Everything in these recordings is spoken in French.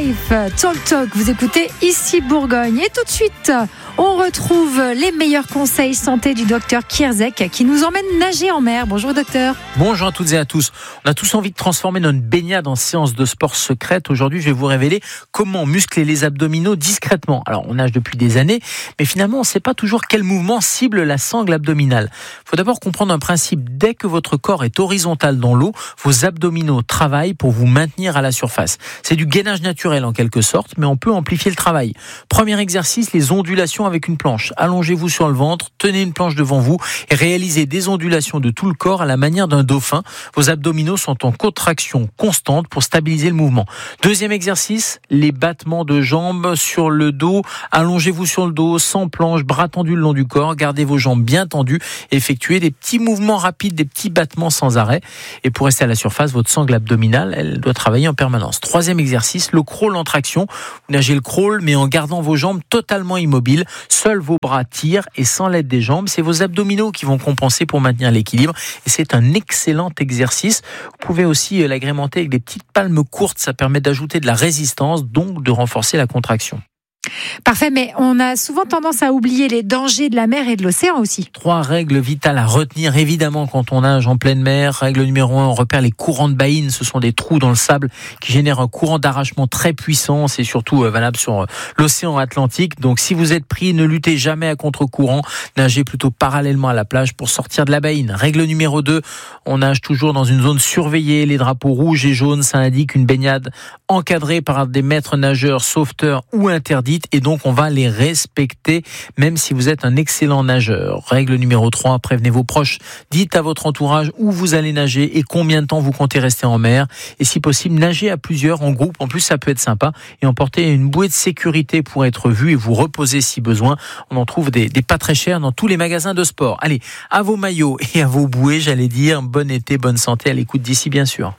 Life, Talk. Vous écoutez ici Bourgogne. Et tout de suite, on retrouve les meilleurs conseils santé du docteur Kierzek qui nous emmène nager en mer. Bonjour docteur. Bonjour à toutes et à tous. On a tous envie de transformer notre baignade en séance de sport secrète. Aujourd'hui, je vais vous révéler comment muscler les abdominaux discrètement. Alors, on nage depuis des années, mais finalement, on ne sait pas toujours quel mouvement cible la sangle abdominale. Il faut d'abord comprendre un principe. Dès que votre corps est horizontal dans l'eau, vos abdominaux travaillent pour vous maintenir à la surface. C'est du gainage naturel en quelque sorte, mais on peut amplifier le travail. Premier exercice, les ondulations avec une planche. Allongez-vous sur le ventre, tenez une planche devant vous et réalisez des ondulations de tout le corps à la manière d'un dauphin. Vos abdominaux sont en contraction constante pour stabiliser le mouvement. Deuxième exercice, les battements de jambes sur le dos. Allongez-vous sur le dos, sans planche, bras tendus le long du corps. Gardez vos jambes bien tendues. Effectuez des petits mouvements rapides, des petits battements sans arrêt. Et pour rester à la surface, votre sangle abdominale, elle doit travailler en permanence. Troisième exercice, le crawl en traction. Vous nagez le crawl, mais en gardant vos jambes totalement immobiles. Seuls vos bras tirent et sans l'aide des jambes. C'est vos abdominaux qui vont compenser pour maintenir l'équilibre. Et c'est un excellent exercice. Vous pouvez aussi l'agrémenter avec des petites palmes courtes. Ça permet d'ajouter de la résistance, donc de renforcer la contraction. Parfait, mais on a souvent tendance à oublier les dangers de la mer et de l'océan aussi. 3 règles vitales à retenir, évidemment, quand on nage en pleine mer. Règle numéro 1, on repère les courants de baïne. Ce sont des trous dans le sable qui génèrent un courant d'arrachement très puissant. C'est surtout valable sur l'océan Atlantique. Donc, si vous êtes pris, ne luttez jamais à contre-courant. Nagez plutôt parallèlement à la plage pour sortir de la baïne. Règle numéro 2, on nage toujours dans une zone surveillée. Les drapeaux rouges et jaunes, ça indique une baignade encadrée par des maîtres nageurs, sauveteurs ou interdite. Et donc, on va les respecter, même si vous êtes un excellent nageur. Règle numéro 3, prévenez vos proches. Dites à votre entourage où vous allez nager et combien de temps vous comptez rester en mer. Et si possible, nagez à plusieurs, en groupe. En plus, ça peut être sympa. Et emportez une bouée de sécurité pour être vu et vous reposer si besoin. On en trouve des pas très chers dans tous les magasins de sport. Allez, à vos maillots et à vos bouées, j'allais dire, bon été, bonne santé à l'écoute d'ici, bien sûr.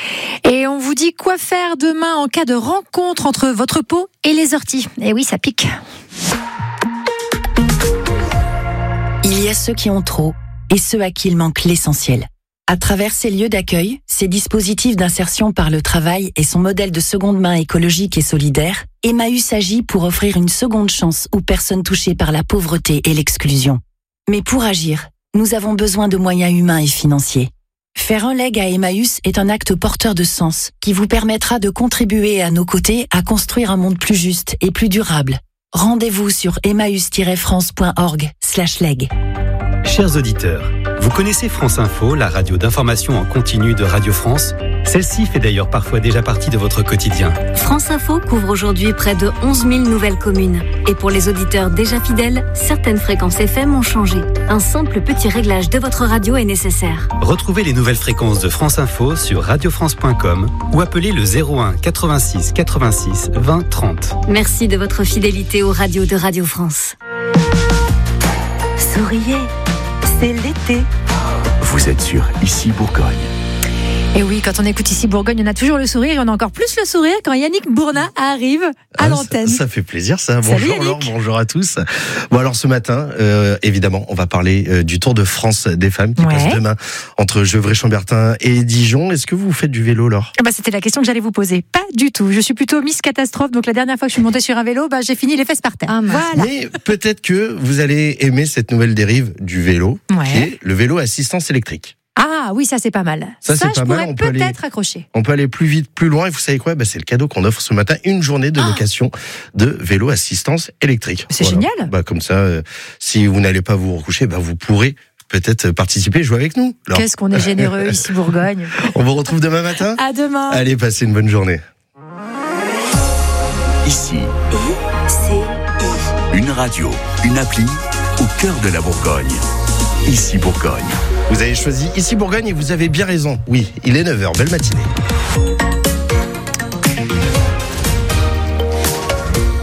Et on vous dit quoi faire demain en cas de rencontre entre votre peau et les orties. Et oui, ça pique. Il y a ceux qui ont trop et ceux à qui il manque l'essentiel. À travers ces lieux d'accueil, ces dispositifs d'insertion par le travail et son modèle de seconde main écologique et solidaire, Emmaüs agit pour offrir une seconde chance aux personnes touchées par la pauvreté et l'exclusion. Mais pour agir, nous avons besoin de moyens humains et financiers. Faire un leg à Emmaüs est un acte porteur de sens qui vous permettra de contribuer à nos côtés à construire un monde plus juste et plus durable. Rendez-vous sur emmaüs-france.org/leg. Chers auditeurs, vous connaissez France Info, la radio d'information en continu de Radio France ? Celle-ci fait d'ailleurs parfois déjà partie de votre quotidien. France Info couvre aujourd'hui près de 11 000 nouvelles communes. Et pour les auditeurs déjà fidèles, certaines fréquences FM ont changé. Un simple petit réglage de votre radio est nécessaire. Retrouvez les nouvelles fréquences de France Info sur radiofrance.com ou appelez le 01 86 86 20 30. Merci de votre fidélité aux radios de Radio France. Souriez, c'est l'été. Vous êtes sur Ici Bourgogne. Et oui, quand on écoute ici Bourgogne, on a toujours le sourire. On a encore plus le sourire quand Yannick Bourna arrive à l'antenne. Ça fait plaisir, ça. Salut Bonjour Laure, bonjour à tous. Bon alors ce matin, évidemment, on va parler du Tour de France des femmes qui passe demain entre Gevrey-Chambertin et Dijon. Est-ce que vous faites du vélo, Laure ? C'était la question que j'allais vous poser. Pas du tout. Je suis plutôt Miss Catastrophe. Donc la dernière fois que je suis montée sur un vélo, j'ai fini les fesses par terre. Voilà. Mais peut-être que vous allez aimer cette nouvelle dérive du vélo, qui est le vélo assistance électrique. Ah oui, ça c'est pas mal. Ça je pourrais peut-être accrocher. On peut aller plus vite, plus loin. Et vous savez quoi ? C'est le cadeau qu'on offre ce matin, une journée de location de vélo assistance électrique. C'est génial. Comme ça, si vous n'allez pas vous recoucher, vous pourrez peut-être participer et jouer avec nous. Alors. Qu'est-ce qu'on est généreux ici Bourgogne. On vous retrouve demain matin ? À demain. Allez, passez une bonne journée. Ici. Une radio, une appli au cœur de la Bourgogne. Ici Bourgogne. Vous avez choisi Ici Bourgogne et vous avez bien raison. Oui, il est 9h, belle matinée.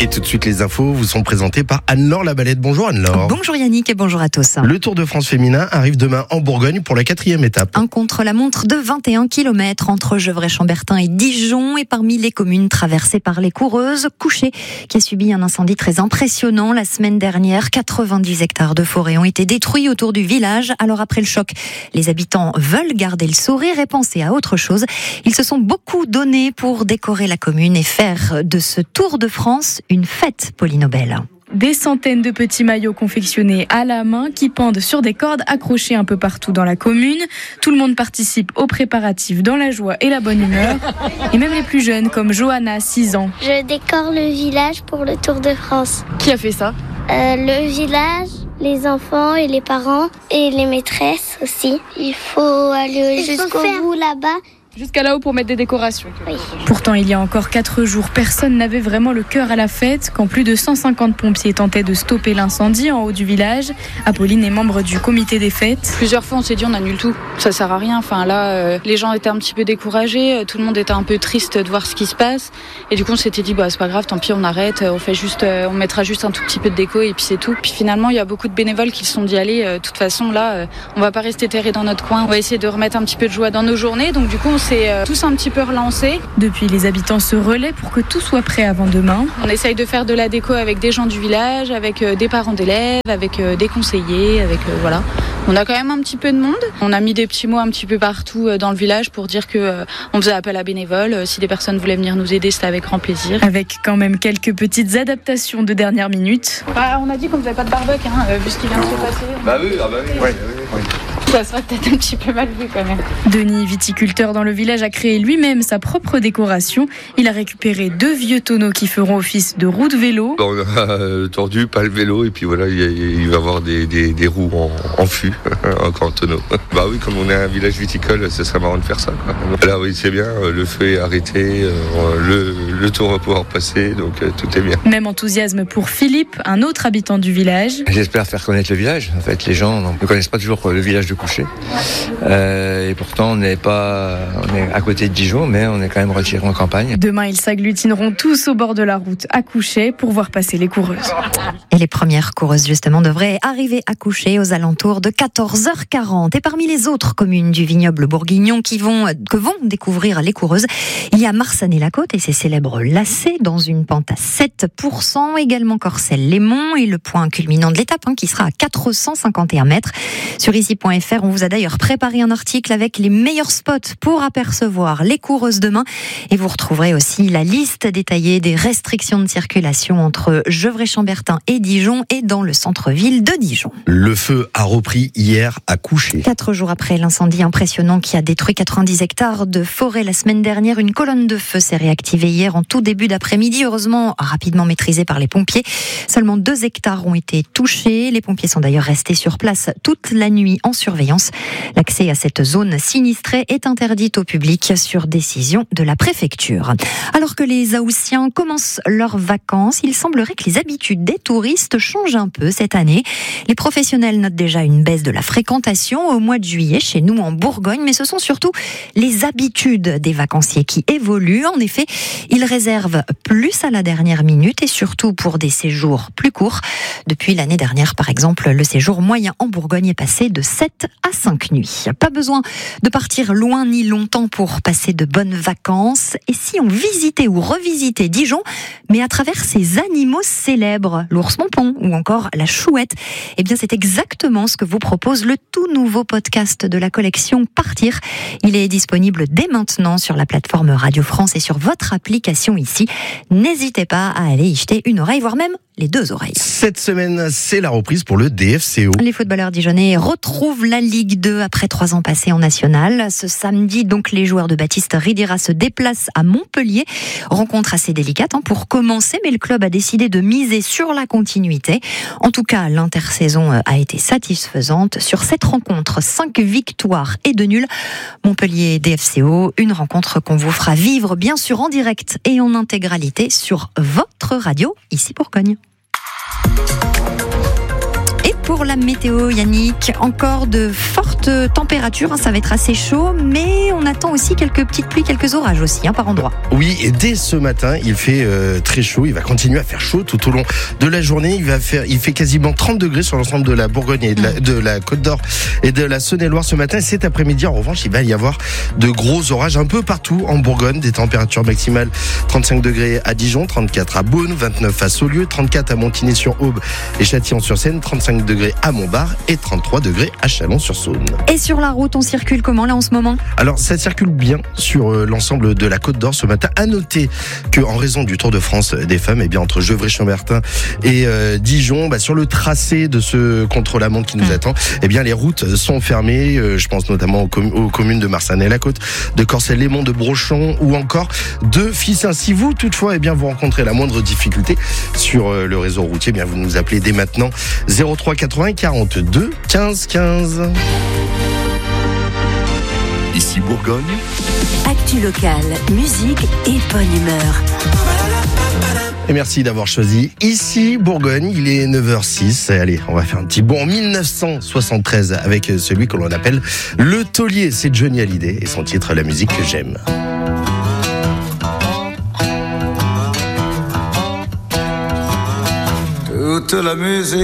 Et tout de suite, les infos vous sont présentées par Anne-Laure Labalette. Bonjour Anne-Laure. Bonjour Yannick et bonjour à tous. Le Tour de France féminin arrive demain en Bourgogne pour la 4e étape. Un contre-la-montre de 21 km entre Gevrey-Chambertin et Dijon. Et parmi les communes traversées par les coureuses, Couchet, qui a subi un incendie très impressionnant la semaine dernière. 90 hectares de forêt ont été détruits autour du village. Alors après le choc, les habitants veulent garder le sourire et penser à autre chose. Ils se sont beaucoup donnés pour décorer la commune et faire de ce Tour de France une fête, Pauline Aubel. Des centaines de petits maillots confectionnés à la main qui pendent sur des cordes accrochées un peu partout dans la commune. Tout le monde participe aux préparatifs dans la joie et la bonne humeur. Et même les plus jeunes comme Johanna, 6 ans. Je décore le village pour le Tour de France. Qui a fait ça ? Le village, les enfants et les parents et les maîtresses aussi. Il faut aller jusqu'au bout là-bas. Jusqu'à là-haut pour mettre des décorations. Oui. Pourtant, il y a encore 4 jours, personne n'avait vraiment le cœur à la fête. Quand plus de 150 pompiers tentaient de stopper l'incendie en haut du village, Apolline est membre du comité des fêtes. Plusieurs fois, on s'est dit on annule tout. Ça sert à rien. Enfin là, les gens étaient un petit peu découragés. Tout le monde était un peu triste de voir ce qui se passe. Et du coup, on s'était dit c'est pas grave, tant pis, on arrête. On mettra juste un tout petit peu de déco et puis c'est tout. Puis finalement, il y a beaucoup de bénévoles qui se sont dit allez, de toute façon là, on va pas rester terrés dans notre coin. On va essayer de remettre un petit peu de joie dans nos journées. Donc du coup, on s'est tous un petit peu relancés. Depuis, les habitants se relaient pour que tout soit prêt avant demain. On essaye de faire de la déco avec des gens du village, avec des parents d'élèves, avec des conseillers, voilà. On a quand même un petit peu de monde. On a mis des petits mots un petit peu partout dans le village pour dire que on faisait appel à bénévoles. Si des personnes voulaient venir nous aider, c'était avec grand plaisir. Avec quand même quelques petites adaptations de dernière minute. On a dit qu'on ne faisait pas de barbecue, vu ce qui vient de se passer. Oui. Ça serait peut-être un petit peu mal vu quand même. Denis, viticulteur dans le village, a créé lui-même sa propre décoration. Il a récupéré 2 vieux tonneaux qui feront office de roues de vélo. On a tordu, pas le vélo, et puis voilà, il va y avoir des roues en fût, encore en tonneau. Oui, comme on est un village viticole, ça serait marrant de faire ça, quoi. Là, oui, c'est bien, le feu est arrêté, le tour va pouvoir passer, donc tout est bien. Même enthousiasme pour Philippe, un autre habitant du village. J'espère faire connaître le village. En fait, les gens ne connaissent pas toujours le village de Couchet. Et pourtant, on est à côté de Dijon, mais on est quand même retiré en campagne. Demain, ils s'agglutineront tous au bord de la route à Couchet pour voir passer les coureuses. Et les premières coureuses, justement, devraient arriver à Couchet aux alentours de 14h40. Et parmi les autres communes du vignoble bourguignon que vont découvrir les coureuses, il y a Marsanne-la-Côte et ses célèbres lacets dans une pente à 7%, également Corcelles-les-Monts et le point culminant de l'étape qui sera à 451 mètres. Sur ici.fr, on vous a d'ailleurs préparé un article avec les meilleurs spots pour apercevoir les coureuses demain. Et vous retrouverez aussi la liste détaillée des restrictions de circulation entre Gevrey-Chambertin et Dijon et dans le centre-ville de Dijon. Le feu a repris hier à Couchet. 4 jours après l'incendie impressionnant qui a détruit 90 hectares de forêt la semaine dernière, une colonne de feu s'est réactivée hier en tout début d'après-midi. Heureusement, rapidement maîtrisée par les pompiers. Seulement 2 hectares ont été touchés. Les pompiers sont d'ailleurs restés sur place toute la nuit en surveillance. L'accès à cette zone sinistrée est interdit au public sur décision de la préfecture. Alors que les Haussiens commencent leurs vacances, il semblerait que les habitudes des touristes changent un peu cette année. Les professionnels notent déjà une baisse de la fréquentation au mois de juillet chez nous en Bourgogne, mais ce sont surtout les habitudes des vacanciers qui évoluent. En effet, ils réservent plus à la dernière minute et surtout pour des séjours plus courts. Depuis l'année dernière, par exemple, le séjour moyen en Bourgogne est passé de 7 à 5 nuits. Pas besoin de partir loin ni longtemps pour passer de bonnes vacances. Et si on visitait ou revisitait Dijon, mais à travers ses animaux célèbres, l'ours pompon ou encore la chouette, eh bien c'est exactement ce que vous propose le tout nouveau podcast de la collection Partir. Il est disponible dès maintenant sur la plateforme Radio France et sur votre application ici. N'hésitez pas à aller y jeter une oreille, voire même les 2 oreilles. Cette semaine, c'est la reprise pour le DFCO. Les footballeurs dijonnais retrouvent la Ligue 2 après 3 ans passés en national. Ce samedi, donc, les joueurs de Baptiste Ridira se déplacent à Montpellier. Rencontre assez délicate pour commencer, mais le club a décidé de miser sur la continuité. En tout cas, l'intersaison a été satisfaisante. Sur cette rencontre, 5 victoires et 2 nuls. Montpellier DFCO, une rencontre qu'on vous fera vivre bien sûr en direct et en intégralité sur votre radio, ici Bourgogne. Et pour la météo, Yannick, encore de fortes fortes températures, ça va être assez chaud, mais on attend aussi quelques petites pluies, quelques orages aussi, par endroit. Oui, et dès ce matin, il fait très chaud, il va continuer à faire chaud tout au long de la journée. Il fait quasiment 30 degrés sur l'ensemble de la Bourgogne et de la Côte d'Or et de la Saône-et-Loire ce matin. Cet après-midi, en revanche, il va y avoir de gros orages un peu partout en Bourgogne, des températures maximales 35 degrés à Dijon, 34 à Beaune, 29 à Saulieu, 34 à Montigny-sur-Aube et Châtillon-sur-Seine, 35 degrés à Montbard et 33 degrés à Chalon-sur-Saône. Et sur la route, on circule comment là en ce moment ? Alors, ça circule bien sur l'ensemble de la Côte d'Or ce matin. À noter qu'en raison du Tour de France des femmes, entre Gevrey-Chambertin et Dijon, sur le tracé de ce contre-la-montre qui nous attend, les routes sont fermées. Je pense notamment aux communes de Marsanne-et-la-Côte, de Corcelles-les-Monts, de Brochon ou encore de Fissin. Si vous, toutefois, vous rencontrez la moindre difficulté sur le réseau routier, vous nous appelez dès maintenant 03 80 42 15 15. Ici Bourgogne. Actu locale, musique et bonne humeur. Et merci d'avoir choisi Ici Bourgogne. Il est 9h06. Allez, on va faire un petit bond en 1973 avec celui que l'on appelle Le Taulier. C'est Johnny Hallyday et son titre La musique que j'aime. Toute la musique